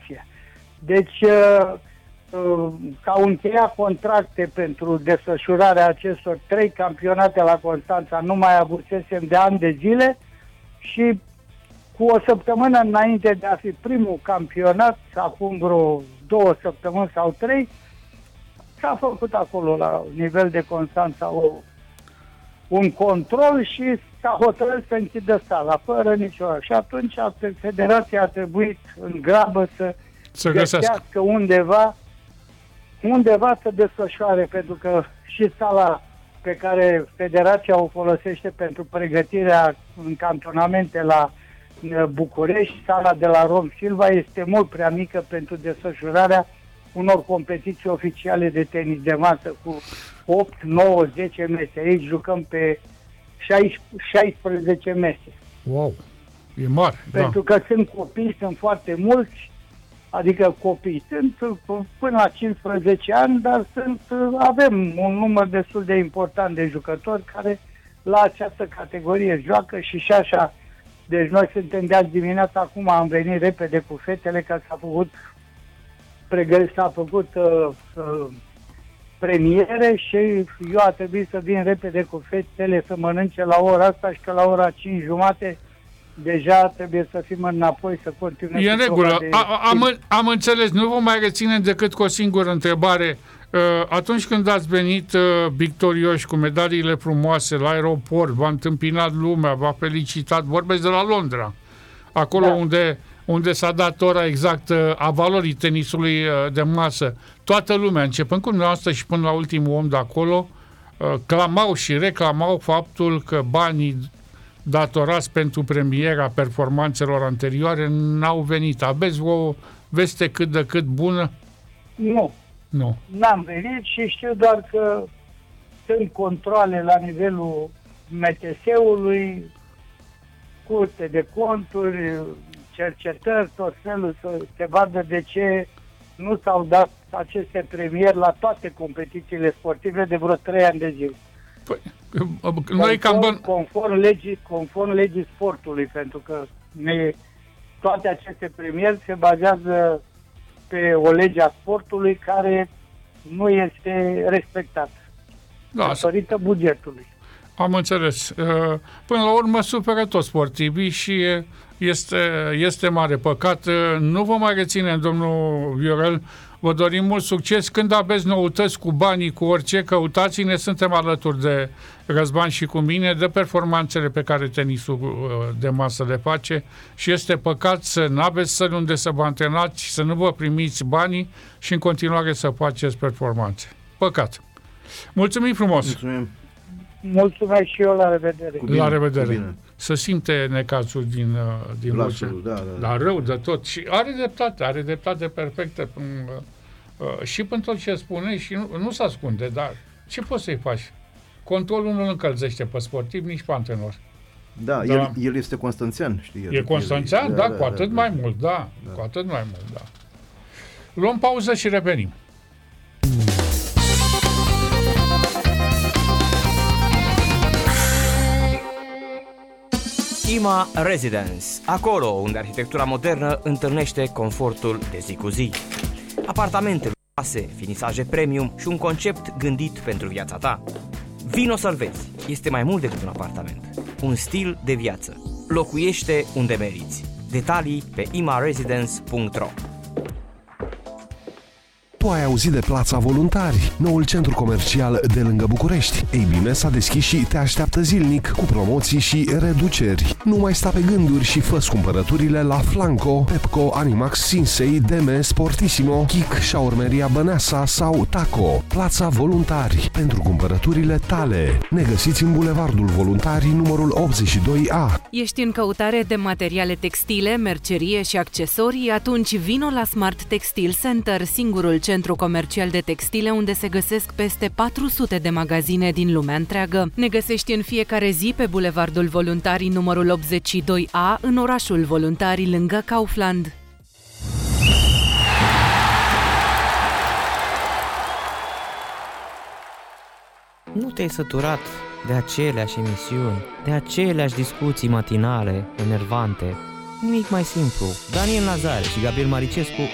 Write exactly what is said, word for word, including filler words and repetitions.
competiție. Deci au încheiat contracte pentru desfășurarea acestor trei campionate la Constanța, nu mai avusesem de ani de zile și cu o săptămână înainte de a fi primul campionat, acum vreo două săptămâni sau trei, s-a făcut acolo la nivel de Constanța o, un control și s-a hotărât să închidă sala, fără nicio. Și atunci federația a trebuit în grabă să, să găsească undeva undeva să desfășoare, pentru că și sala pe care federația o folosește pentru pregătirea în cantonamente la București, sala de la Rom Silva, este mult prea mică pentru desfășurarea unor competiții oficiale de tenis de masă cu opt, nouă, zece mese. Aici jucăm pe șaisprezece mese. Wow, e mare. Pentru da. că sunt copii, sunt foarte mulți, adică copii sunt până la cincisprezece ani, dar sunt, avem un număr destul de important de jucători care la această categorie joacă și și așa. Deci noi suntem de azi dimineața, acum am venit repede cu fetele, că s-a făcut pregătit, s-a făcut uh, uh, premiere și eu a trebuit să vin repede cu fetele să mănânce la ora asta și că la ora cinci jumate deja trebuie să fim înapoi să continuăm. E în regulă. De... Am, am înțeles. Nu vă mai reținem decât cu o singură întrebare. Atunci când ați venit victorioși cu medaliile frumoase la aeroport, v-a întâmpinat lumea, v-a felicitat, vorbesc de la Londra, acolo da. unde, unde s-a dat ora exactă a valorii tenisului de masă, toată lumea, începând cu dumneavoastră și până la ultimul om de acolo, clamau și reclamau faptul că banii datorați pentru premiera performanțelor anterioare n-au venit. Aveți o veste cât de cât bună? Nu. Nu. N-am venit și știu doar că sunt controle la nivelul M T S-ului, curte de conturi, cercetări, tot felul, să se vadă de ce nu s-au dat aceste premieri la toate competițiile sportive de vreo trei ani de zile. Păi, noi conform, cam... conform, legii, conform legii sportului, pentru că ne, toate aceste premieri se bazează pe o lege a sportului care nu este respectată, da, datorită bugetului. Am înțeles. Până la urmă suferă toți sportivii și este, este mare păcat. Nu vă mai reținem, domnul Viorel. Vă dorim mult succes. Când aveți noutăți cu banii, cu orice, căutați-ne. Suntem alături de Răzvan și cu mine, de performanțele pe care tenisul de masă le face și este păcat să nu aveți săli unde să vă antrenați și să nu vă primiți banii și în continuare să faceți performanțe. Păcat. Mulțumim frumos! Mulțumim! Mulțumesc și eu, la revedere! La revedere! Să simte necazul din, din voce. Da, da, da. La rău de tot. Și are dreptate, are dreptate perfectă. Și pentru tot ce spune și nu, nu se ascunde, dar ce poți să-i faci? Controlul nu îl încălzește pe sportiv, nici pe antrenor. Da, da. El, el este constanțean, știi? E constanțean, da, da, cu atât da, mai da, mult, da, da, cu atât mai mult, da. Luăm pauză și revenim. IMA Residence, acolo unde arhitectura modernă întâlnește confortul de zi cu zi. Apartamente luxoase, finisaje premium și un concept gândit pentru viața ta. Vino să-l vezi. Este mai mult decât un apartament. Un stil de viață. Locuiește unde meriți. Detalii pe ima residence punct ro. Tu ai auzit de Plața Voluntari, noul centru comercial de lângă București. Ei bine, s-a deschis și te așteaptă zilnic cu promoții și reduceri. Nu mai sta pe gânduri și fă-ți cumpărăturile la Flanco, Pepco, Animax, Sinsei, Deme, Sportissimo, Chic, Șaurmeria Băneasa sau Taco. Plața Voluntari, pentru cumpărăturile tale. Ne găsiți în Bulevardul Voluntarii, numărul optzeci și doi A. Ești în căutare de materiale textile, mercerie și accesorii? Atunci vino la Smart Textile Center, singurul centru comercial de textile unde se găsesc peste patru sute de magazine din lumea întreagă. Ne găsești în fiecare zi pe Bulevardul Voluntarii numărul optzeci și doi A, în orașul Voluntarii, lângă Kaufland. Nu te-ai săturat de aceleași emisiuni, de aceleași discuții matinale, enervante? Nimic mai simplu. Daniel Nazare și Gabriel Maricescu